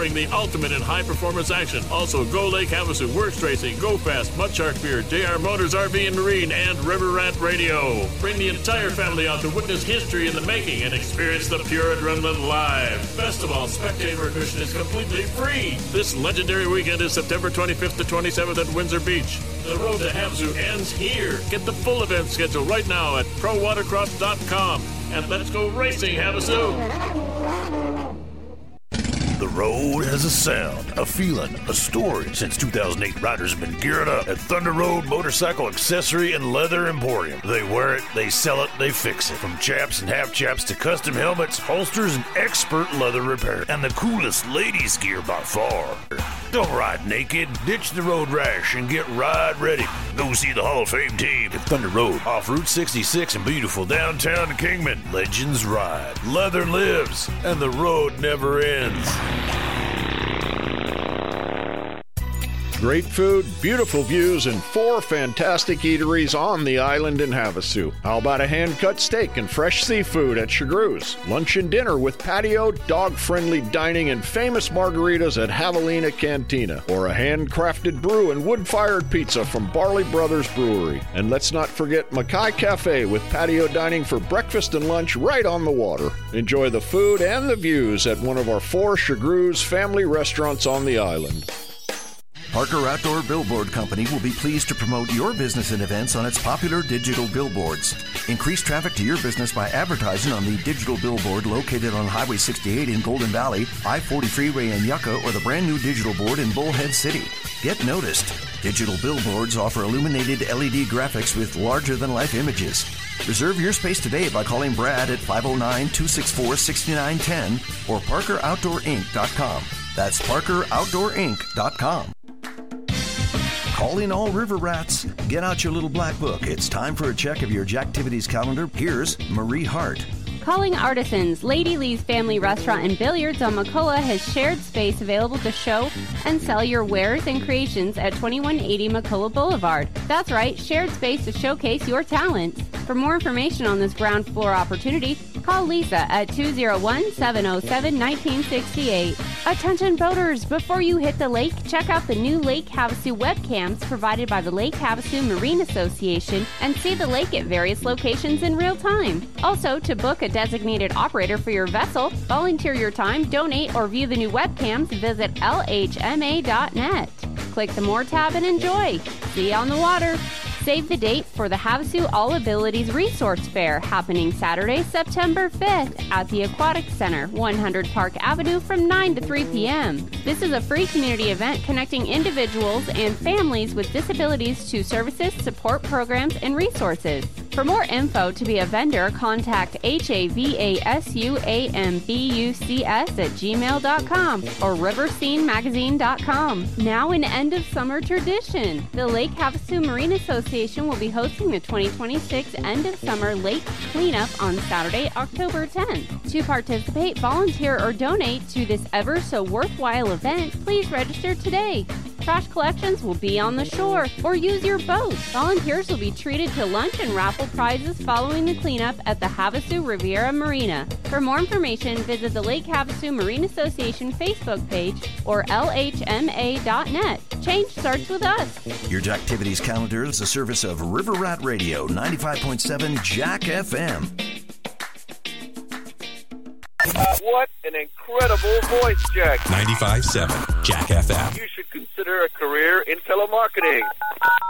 Brewing, the ultimate in high-performance action. Also, Go Lake Havasu, Works Racing, Go Fast, Mudshark Beer, JR Motors RV and Marine, and River Rat Radio. Bring the entire family out to witness history in the making and experience the pure adrenaline live. Best of all, spectator admission is completely free. This legendary weekend is September 25th to 27th at Windsor Beach. The road to Havasu ends here. Get the full event schedule right now at prowatercross.com. And let's go racing, Havasu! The road has a sound, a feeling, a story. Since 2008, riders have been gearing up at Thunder Road Motorcycle Accessory and Leather Emporium. They wear it, they sell it, they fix it. From chaps and half chaps to custom helmets, holsters, and expert leather repair. And the coolest ladies' gear by far. Don't ride naked. Ditch the road rash and get ride ready. Go see the Hall of Fame team at Thunder Road off Route 66 in beautiful downtown Kingman. Legends ride, leather lives, and the road never ends. Great food, beautiful views, and 4 fantastic eateries on the island in Havasu. How about a hand-cut steak and fresh seafood at Chagru's? Lunch and dinner with patio, dog-friendly dining, and famous margaritas at Javelina Cantina. Or a handcrafted brew and wood-fired pizza from Barley Brothers Brewery. And let's not forget Mackay Cafe with patio dining for breakfast and lunch right on the water. Enjoy the food and the views at one of our 4 Chagru's family restaurants on the island. Parker Outdoor Billboard Company will be pleased to promote your business and events on its popular digital billboards. Increase traffic to your business by advertising on the digital billboard located on Highway 68 in Golden Valley, I-40 Freeway in Yucca, or the brand new digital board in Bullhead City. Get noticed. Digital billboards offer illuminated LED graphics with larger-than-life images. Reserve your space today by calling Brad at 509-264-6910 or ParkerOutdoorInc.com. That's ParkerOutdoorInc.com. Calling all river rats. Get out your little black book. It's time for a check of your Jacktivities calendar. Here's Marie Hart. Calling Artisans, Lady Lee's Family Restaurant and Billiards on Macola has shared space available to show and sell your wares and creations at 2180 Macola Boulevard. That's right, shared space to showcase your talents. For more information on this ground floor opportunity, call Lisa at 201-707-1968. Attention boaters, before you hit the lake, check out the new Lake Havasu webcams provided by the Lake Havasu Marine Association and see the lake at various locations in real time. Also, to book a designated operator for your vessel, volunteer your time, donate, or view the new webcams, visit lhma.net. Click the More tab and enjoy. See you on the water. Save the date for the Havasu All Abilities Resource Fair happening Saturday, September 5th at the Aquatic Center, 100 Park Avenue from 9 to 3 p.m. This is a free community event connecting individuals and families with disabilities to services, support programs, and resources. For more info to be a vendor, contact havasuambucs@gmail.com or riverscenemagazine.com. Now an end of summer tradition. The Lake Havasu Marine Association will be hosting the 2026 end of summer lake cleanup on Saturday, October 10th. To participate, volunteer, or donate to this ever so worthwhile event, please register today. Trash collections will be on the shore or use your boat. Volunteers will be treated to lunch and raffle prizes following the cleanup at the Havasu Riviera Marina. For more information, visit the Lake Havasu Marine Association Facebook page or lhma.net. Change starts with us. Your Jacktivities calendar is a service of River Rat Radio, 95.7 Jack FM. What an incredible voice, Jack. 95.7 Jack FM. You should consider a career in telemarketing.